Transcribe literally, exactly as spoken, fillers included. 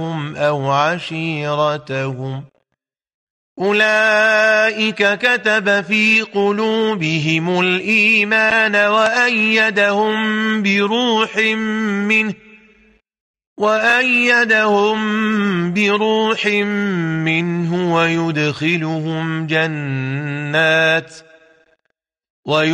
أو عشيرتهم أولئك كتب في قلوبهم الإيمان وأيدهم بروح منه وأيدهم بروح منه ويدخلهم جنات